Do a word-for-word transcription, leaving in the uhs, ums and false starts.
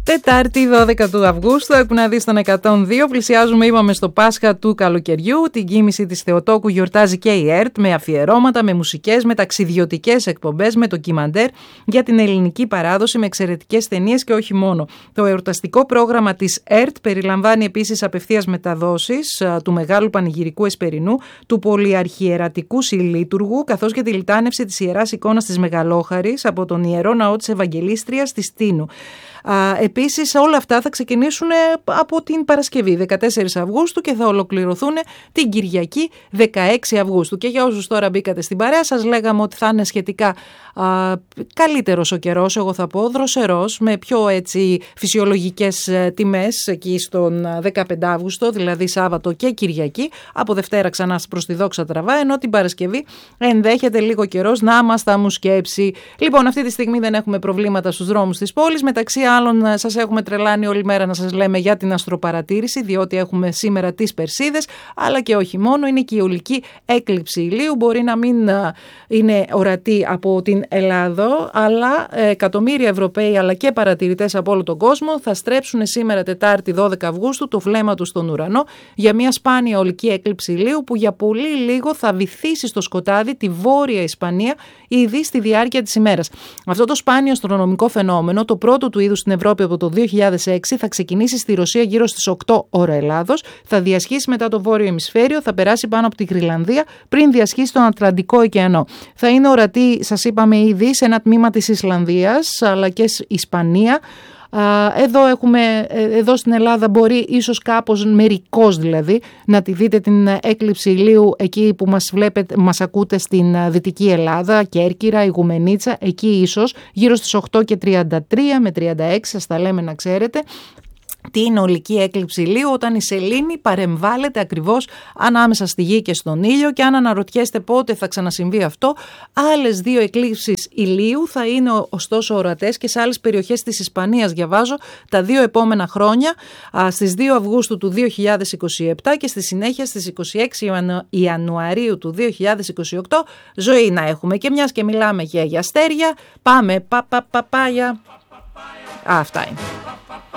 Τετάρτη δώδεκα του Αυγούστου, που να δει στον εκατόν δύο. Πλησιάζουμε, είπαμε, στο Πάσχα του καλοκαιριού. Την κοίμηση της Θεοτόκου γιορτάζει και η ΕΡΤ με αφιερώματα, με μουσικές, με ταξιδιωτικές εκπομπές, με ντοκιμαντέρ για την ελληνική παράδοση, με εξαιρετικές ταινίες και όχι μόνο. Το εορταστικό πρόγραμμα της ΕΡΤ περιλαμβάνει επίσης απευθείας μεταδόσεις του Μεγάλου Πανηγυρικού Εσπερινού, του Πολυαρχιερατικού Συλλήτουργου, καθώς και τη λιτάνευση της Ιεράς Εικόνας της Μεγαλόχαρης από τον Ιερό Ναό της Ευαγγελίστριας της Τίνου. Επίσης όλα αυτά θα ξεκινήσουν από την Παρασκευή δεκατέσσερις Αυγούστου και θα ολοκληρωθούν την Κυριακή δεκαέξι Αυγούστου. Και για όσους τώρα μπήκατε στην παρέα, σας λέγαμε ότι θα είναι σχετικά α, καλύτερος ο καιρός, εγώ θα πω, δροσερός, με πιο έτσι φυσιολογικές τιμές εκεί στον δεκαπέντε Αυγούστου, δηλαδή Σάββατο και Κυριακή. Από Δευτέρα ξανά προς τη δόξα τραβά, ενώ την Παρασκευή ενδέχεται λίγο καιρός να μας τα μου σκέψει. Λοιπόν, αυτή τη στιγμή δεν έχουμε προβλήματα στους δρόμους της πόλης. Μεταξύ άλλων, σας έχουμε τρελάνει όλη μέρα να σας λέμε για την αστροπαρατήρηση, διότι έχουμε σήμερα τις Περσίδες, αλλά και όχι μόνο, είναι και η ολική έκλειψη ηλίου. Μπορεί να μην είναι ορατή από την Ελλάδα, αλλά εκατομμύρια Ευρωπαίοι αλλά και παρατηρητές από όλο τον κόσμο θα στρέψουν σήμερα Τετάρτη δώδεκα Αυγούστου το βλέμμα τους στον ουρανό για μια σπάνια ολική έκλειψη ηλίου που για πολύ λίγο θα βυθίσει στο σκοτάδι τη Βόρεια Ισπανία ήδη στη διάρκεια της ημέρας. Αυτό το σπάνιο αστρονομικό φαινόμενο, το πρώτο του είδους στην Ευρώπη από το δύο χιλιάδες έξι, θα ξεκινήσει στη Ρωσία γύρω στις οκτώ ώρα Ελλάδος, θα διασχίσει μετά το βόρειο ημισφαίριο, θα περάσει πάνω από τη Γροιλανδία πριν διασχίσει τον Ατλαντικό ωκεανό. Θα είναι ορατή, σας είπαμε ήδη, σε ένα τμήμα της Ισλανδίας αλλά και Ισπανία. Εδώ, έχουμε, εδώ στην Ελλάδα μπορεί ίσως κάπως μερικώς δηλαδή να τη δείτε την έκλειψη ηλίου εκεί που μας, βλέπετε, μας ακούτε στην Δυτική Ελλάδα, Κέρκυρα, Ιγουμενίτσα, εκεί ίσως γύρω στις οκτώ και τριάντα τρία με τριάντα έξι, σας τα λέμε να ξέρετε. Την ολική έκλειψη ηλίου όταν η σελήνη παρεμβάλλεται ακριβώς ανάμεσα στη γη και στον ήλιο, και αν αναρωτιέστε πότε θα ξανασυμβεί αυτό, άλλες δύο εκλήψεις ηλίου θα είναι ωστόσο ορατές και σε άλλες περιοχές της Ισπανίας, διαβάζω, τα δύο επόμενα χρόνια, στις δύο Αυγούστου του δύο χιλιάδες είκοσι επτά και στη συνέχεια στις είκοσι έξι Ιανουαρίου του δύο χιλιάδες είκοσι οκτώ. Ζωή να έχουμε, και μιας και μιλάμε και για αστέρια, πάμε πα, πα, παπάγια. Αυτά είναι.